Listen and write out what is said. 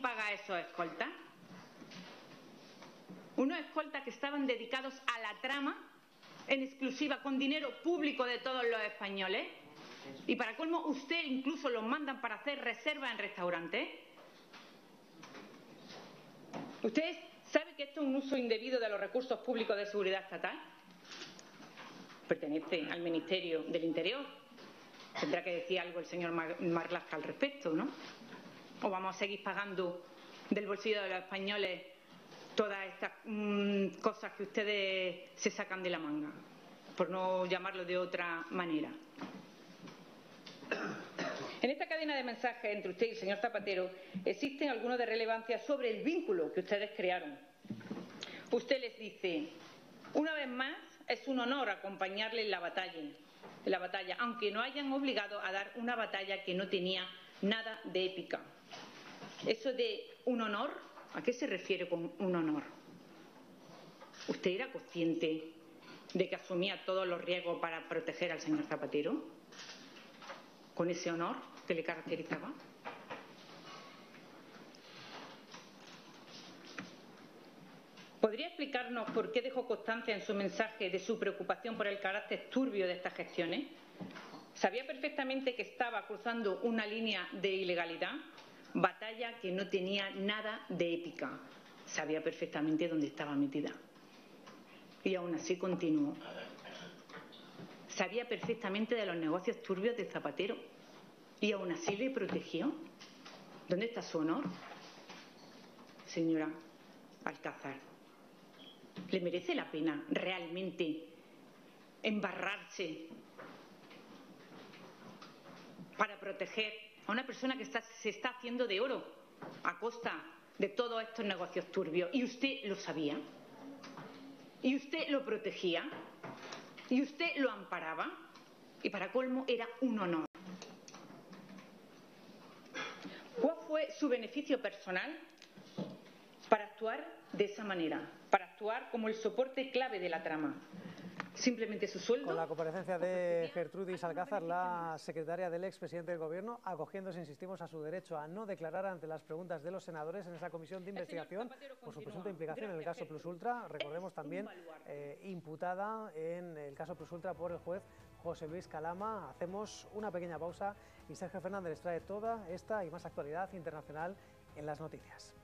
paga a esos escoltas? Unos escoltas que estaban dedicados a la trama en exclusiva con dinero público de todos los españoles. Y para colmo, usted incluso los mandan para hacer reservas en restaurantes. ¿Usted sabe que esto es un uso indebido de los recursos públicos de seguridad estatal? Pertenece al Ministerio del Interior. Tendrá que decir algo el señor Marlaska al respecto, ¿no? ¿O vamos a seguir pagando del bolsillo de los españoles todas estas cosas que ustedes se sacan de la manga, por no llamarlo de otra manera? En esta cadena de mensajes entre usted y el señor Zapatero existen algunos de relevancia sobre el vínculo que ustedes crearon. Usted les dice: una vez más, es un honor acompañarle en la batalla, aunque nos hayan obligado a dar una batalla que no tenía nada de épica. Eso de un honor, ¿a qué se refiere con un honor? ¿Usted era consciente de que asumía todos los riesgos para proteger al señor Zapatero con ese honor que le caracterizaba? ¿Podría explicarnos por qué dejó constancia en su mensaje de su preocupación por el carácter turbio de estas gestiones? ¿Sabía perfectamente que estaba cruzando una línea de ilegalidad? Batalla que no tenía nada de épica. Sabía perfectamente dónde estaba metida. Y aún así continuó. Sabía perfectamente de los negocios turbios de Zapatero. Y aún así le protegió. ¿Dónde está su honor, señora Alcázar? ¿Le merece la pena realmente embarrarse para proteger a una persona que se está haciendo de oro a costa de todos estos negocios turbios? ¿Y usted lo sabía? ¿Y usted lo protegía? ¿Y usted lo amparaba? Y para colmo era un honor. ¿Cuál fue su beneficio personal para actuar de esa manera? Para actuar como el soporte clave de la trama. ¿Simplemente su sueldo? Con la comparecencia de Gertrudis Alcázar, la secretaria del expresidente del Gobierno, acogiéndose, insistimos, a su derecho a no declarar ante las preguntas de los senadores en esa comisión de investigación por su presunta implicación en el caso Plus Ultra. Recordemos también imputada en el caso Plus Ultra por el juez José Luis Calama. Hacemos una pequeña pausa y Sergio Fernández trae toda esta y más actualidad internacional en las noticias.